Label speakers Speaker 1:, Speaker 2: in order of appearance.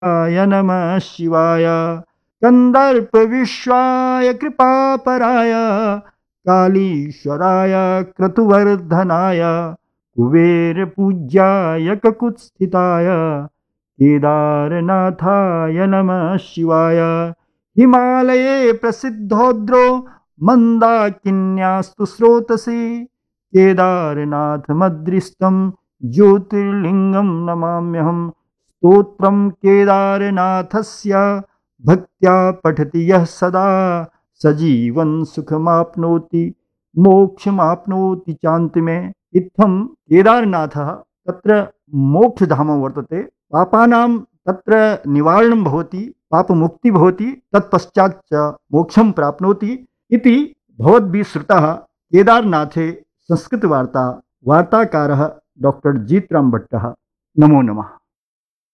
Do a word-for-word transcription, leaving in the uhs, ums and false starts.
Speaker 1: य नमः शिवाय। कंदर्प विश्वाय कृपापराय कालीश्वराय क्रतुवर्धनाय कुबेर पूज्याय ककुत्स्थिताय केदारनाथाय नमः शिवाय। हिमालये प्रसिद्धोद्रो मंदाकिन्यास्तु स्रोतसे केदारनाथमद्रिष्टं ज्योतिर्लिंगं नमाम्यहम्। स्तोत्रं केदारनाथस्य भक्त्या पठति यः सदा सजीवन सुखमाप्नोति मोक्षमाप्नोति चान्तिमे। इत्थं केदारनाथः तत्र मोक्षधामं वर्तते। पापानां तत्र निवारणं भवति, पापमुक्ति भवति, तत्पश्चात् च मोक्षं प्राप्नोति इति भवद्भिः श्रुतः। केदारनाथे संस्कृतवार्ता वार्ताकारः डॉक्टर जीतराम भट्टः। नमो नमः।